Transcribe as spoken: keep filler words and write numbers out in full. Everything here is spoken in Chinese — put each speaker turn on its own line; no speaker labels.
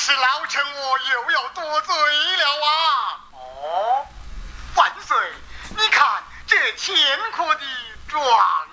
是老臣我又要多罪了啊！
哦，
万岁，你看这乾坤的状